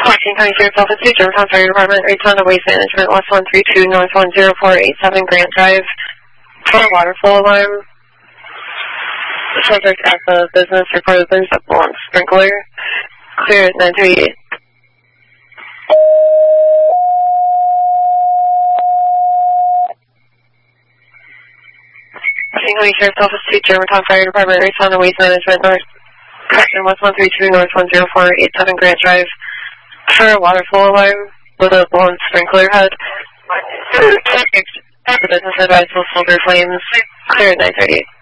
Washington County Sheriff's Office, Germantown Fire Department, Raytown Waste Management, West 132, North 10487 Grant Drive, for a water flow alarm. The subject at the business reported there's a blown sprinkler. Clear at 938. Washington County Sheriff's Office, Germantown Fire Department, Raytown Waste Management, West 132, North 10487 Grant Drive, for a water flow alarm with a blown sprinkler head. The business advised will filter flames. Clear at 938.